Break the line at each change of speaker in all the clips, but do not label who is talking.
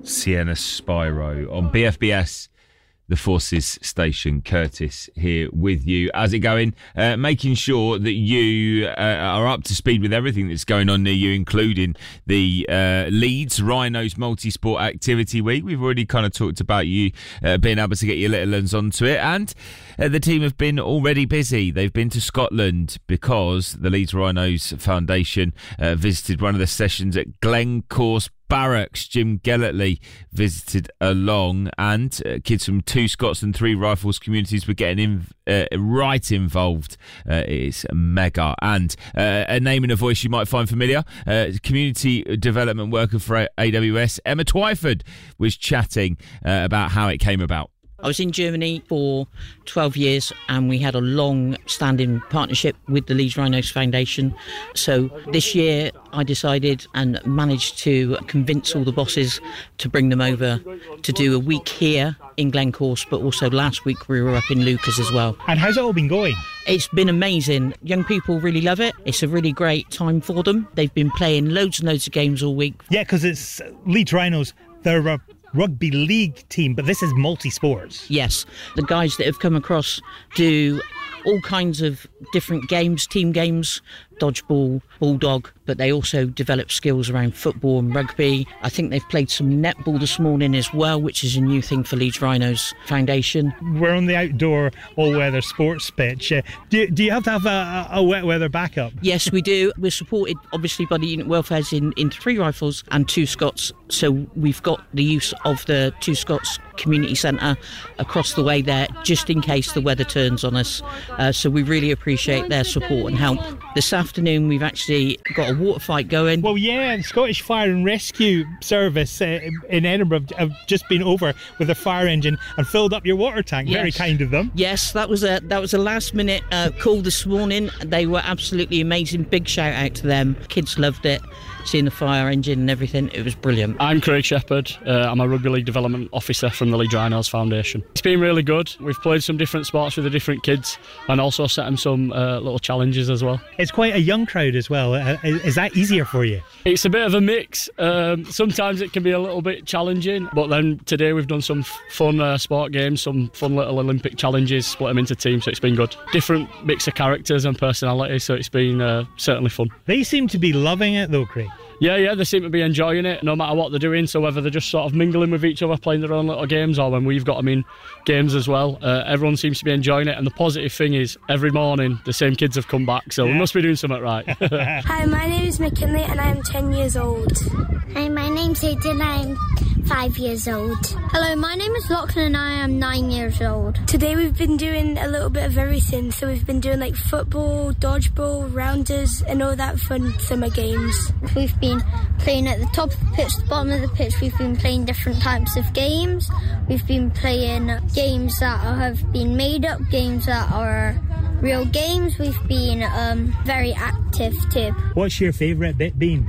Sienna Spyro on BFBS, the Forces Station. Curtis here with you. How's it going? Making sure that you are up to speed with everything that's going on near you, including the Leeds Rhinos Multisport Activity Week. We've already kind of talked about you being able to get your little ones onto it, and the team have been already busy. They've been to Scotland because the Leeds Rhinos Foundation visited one of the sessions at Glencorse Barracks. Jim Gellertley visited along, and kids from 2 Scots and 3 Rifles communities were getting right involved. It's mega. And a name and a voice you might find familiar, community development worker for AWS, Emma Twyford, was chatting about how it came about.
I was in Germany for 12 years and we had a long-standing partnership with the Leeds Rhinos Foundation. So this year I decided and managed to convince all the bosses to bring them over to do a week here in Glencorse, but also last week we were up in Lucas as well.
And how's it all been going?
It's been amazing. Young people really love it. It's a really great time for them. They've been playing loads and loads of games all week.
Yeah, because it's Leeds Rhinos. They're a rugby league team, but this is multi-sports.
Yes, the guys that have come across do all kinds of different games, team games, dodgeball, bulldog, but they also develop skills around football and rugby. I think they've played some netball this morning as well, which is a new thing for Leeds Rhinos Foundation.
We're on the outdoor all-weather sports pitch. Do you have to have a wet weather backup?
Yes, we do. We're supported obviously by the unit welfares in 3 Rifles and 2 Scots, so we've got the use of the 2 Scots community centre across the way there, just in case the weather turns on us. So we really appreciate their support and help. This afternoon we've actually got a water fight going.
Well, yeah, the Scottish Fire and Rescue Service in Edinburgh have just been over with a fire engine and filled up your water tank. Yes. Very kind of them.
Yes, that was a last minute call this morning. They were absolutely amazing. Big shout out to them. Kids loved it. Seeing the fire engine and everything, it was brilliant.
I'm Craig Shepherd. I'm a Rugby League Development Officer from the Leeds Rhinos Foundation. It's been really good. We've played some different sports with the different kids and also set them some little challenges as well.
It's quite a young crowd as well. Is that easier for you?
It's a bit of a mix. Sometimes it can be a little bit challenging, but then today we've done some fun sport games, some fun little Olympic challenges, split them into teams, so it's been good. Different mix of characters and personalities, so it's been certainly fun.
They seem to be loving it though, Craig.
Yeah, they seem to be enjoying it no matter what they're doing, so whether they're just sort of mingling with each other, playing their own little games, or when we've got them in games as well, everyone seems to be enjoying it. And the positive thing is every morning the same kids have come back, so we must be doing something right.
Hi, my name is McKinley and I am 10 years old.
Hi, my name's Hayden and I'm 5 years old.
Hello, my name is Lachlan and I am 9 years old. Today we've been doing a little bit of everything, so we've been doing like football, dodgeball, rounders and all that fun summer games.
We've been playing at the top of the pitch, the bottom of the pitch. We've been playing different types of games. We've been playing games that have been made up, games that are real games. We've been very active too.
What's your favourite bit been?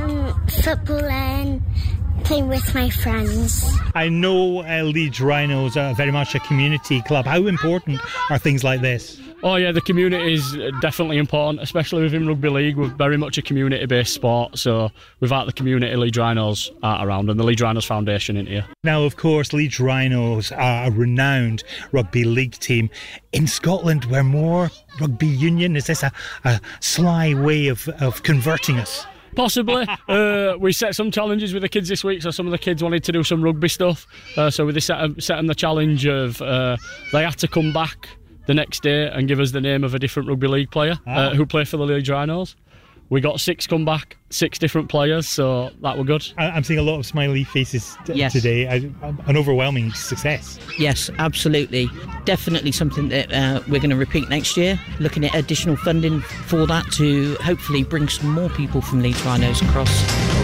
Football and playing with my friends.
I know Leeds Rhinos are very much a community club. How important are things like this?
Oh yeah, the community is definitely important, especially within rugby league. We're very much a community-based sport, so without the community, Leeds Rhinos aren't around, and the Leeds Rhinos Foundation in here.
Now, of course, Leeds Rhinos are a renowned rugby league team. In Scotland, we're more rugby union. Is this a sly way of converting us?
Possibly. We set some challenges with the kids this week, so some of the kids wanted to do some rugby stuff. So we set them the challenge of they had to come back the next day and give us the name of a different rugby league player who played for the Leeds Rhinos. We got 6 come back, 6 different players, so that were good.
I'm seeing a lot of smiley faces today. An overwhelming success.
Yes, absolutely. Definitely something that we're going to repeat next year. Looking at additional funding for that to hopefully bring some more people from Leeds Rhinos across.